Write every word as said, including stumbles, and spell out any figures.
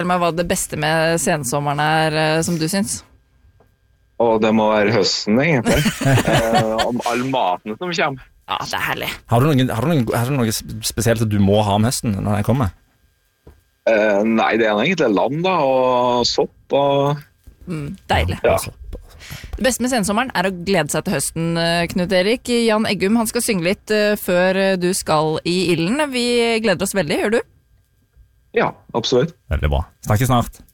Fortell meg hva det beste med sensommeren er, eh, som du syns. Og det må være høsten, egentlig. eh, om all maten som kommer. Ja, det er herlig. Har du, noen, har, du noen, har du noe spesielt at du må ha om høsten når den kommer? Eh, nei, det er egentlig lam da, og sopp og... Mm, deilig. Ja. Det beste med sensommeren er å glede seg til høsten, eh, Knut Erik. Jan Eggum, han skal synge litt eh, før eh, du skal i ilden. Vi gleder oss veldig, gjør du? Ja, absolutt. Veldig bra. Snakkes snart.